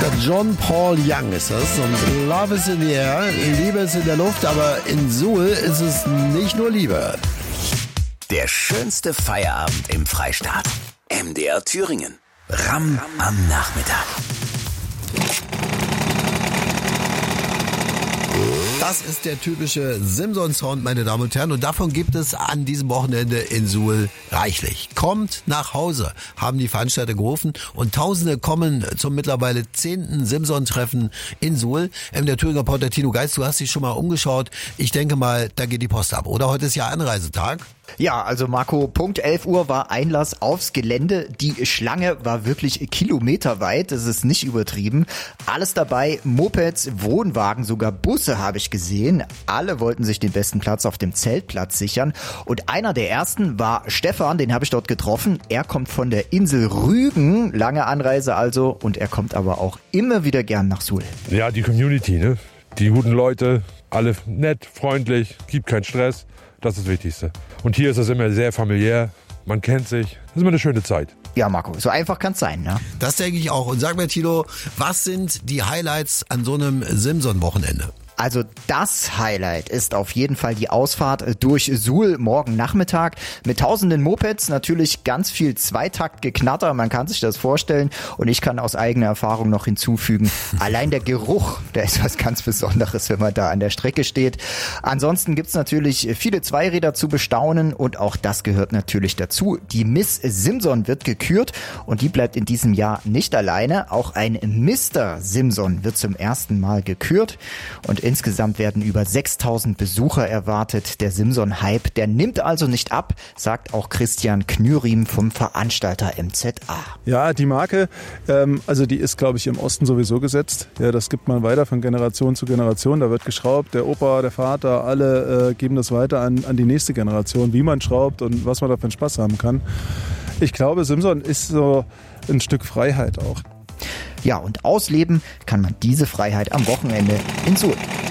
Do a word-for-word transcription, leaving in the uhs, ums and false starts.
John Paul Young ist das. Und Love is in the air, Liebe ist in der Luft, aber in Suhl ist es nicht nur Liebe. Der schönste Feierabend im Freistaat. M D R Thüringen. Ram am Nachmittag. Das ist der typische Simson-Sound, meine Damen und Herren. Und davon gibt es an diesem Wochenende in Suhl reichlich. Kommt nach Hause, haben die Veranstalter gerufen. Und Tausende kommen zum mittlerweile zehnten Simson-Treffen in Suhl. Ähm, der Thüringer Reporter Tino Geist, du hast dich schon mal umgeschaut. Ich denke mal, da geht die Post ab. Oder heute ist ja Anreisetag. Ja, also Marco, Punkt elf Uhr war Einlass aufs Gelände. Die Schlange war wirklich kilometerweit, das ist nicht übertrieben. Alles dabei, Mopeds, Wohnwagen, sogar Busse habe ich gesehen. Alle wollten sich den besten Platz auf dem Zeltplatz sichern. Und einer der ersten war Stefan, den habe ich dort getroffen. Er kommt von der Insel Rügen, lange Anreise also, und er kommt aber auch immer wieder gern nach Suhl. Ja, die Community, ne? Die guten Leute, alle nett, freundlich, gibt keinen Stress. Das ist das Wichtigste. Und hier ist es immer sehr familiär. Man kennt sich. Das ist immer eine schöne Zeit. Ja, Marco, so einfach kann's sein, ne? Das denke ich auch. Und sag mir, Tino, was sind die Highlights an so einem Simson-Wochenende? Also das Highlight ist auf jeden Fall die Ausfahrt durch Suhl morgen Nachmittag mit tausenden Mopeds, natürlich ganz viel Zweitaktgeknatter, man kann sich das vorstellen, und ich kann aus eigener Erfahrung noch hinzufügen, allein der Geruch, der ist was ganz Besonderes, wenn man da an der Strecke steht. Ansonsten gibt's natürlich viele Zweiräder zu bestaunen und auch das gehört natürlich dazu. Die Miss Simson wird gekürt und die bleibt in diesem Jahr nicht alleine, auch ein Mister Simson wird zum ersten Mal gekürt und insgesamt werden über sechstausend Besucher erwartet. Der Simson-Hype, der nimmt also nicht ab, sagt auch Christian Knüriem vom Veranstalter M Z A. Ja, die Marke, ähm, also die ist, glaube ich, im Osten sowieso gesetzt. Ja, das gibt man weiter von Generation zu Generation. Da wird geschraubt. Der Opa, der Vater, alle äh, geben das weiter an, an die nächste Generation, wie man schraubt und was man da für einen Spaß haben kann. Ich glaube, Simson ist so ein Stück Freiheit auch. Ja, und ausleben kann man diese Freiheit am Wochenende in Suhl.